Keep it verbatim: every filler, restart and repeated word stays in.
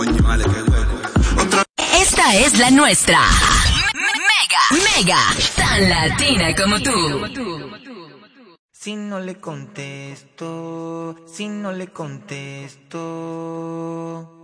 Esta es la nuestra. Mega, mega, tan latina como tú. Si no le contesto, si no le contesto.